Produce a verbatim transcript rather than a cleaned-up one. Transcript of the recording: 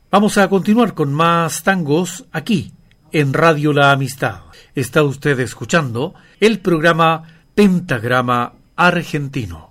Vamos a continuar con más tangos aquí, en Radio La Amistad. Está usted escuchando el programa Pentagrama Argentino.